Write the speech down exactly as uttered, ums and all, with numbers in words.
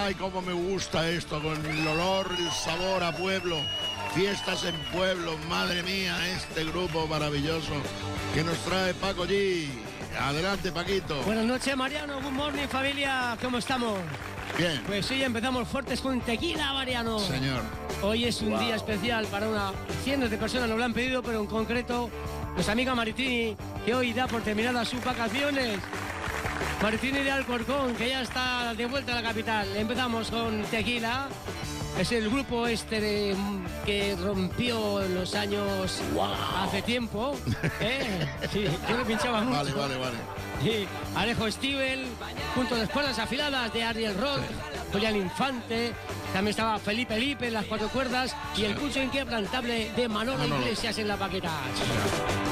Ay, cómo me gusta esto, con el olor, el sabor a pueblo. Fiestas en pueblo, madre mía, este grupo maravilloso que nos trae Paco G. Adelante, Paquito. Buenas noches, Mariano. Good morning, familia. ¿Cómo estamos? Bien. Pues hoy empezamos fuertes con tequila, Mariano. Señor. Hoy es un Wow. día especial para una cientos de personas nos lo han pedido, pero en concreto nuestra amiga Maritini, que hoy da por terminadas sus vacaciones. Maritini de Alcorcón, que ya está de vuelta a la capital. Empezamos con tequila. Es el grupo este de, que rompió en los años Wow. hace tiempo. ¿eh? Sí, yo lo pinchaba mucho. Vale, vale, vale. Sí, Alejo Stivel, junto a las cuerdas afiladas de Ariel Roth, Julián Infante, también estaba Felipe Lipe en las cuatro cuerdas y el pulso inquebrantable de Manolo, Manolo. Iglesias en la baqueta.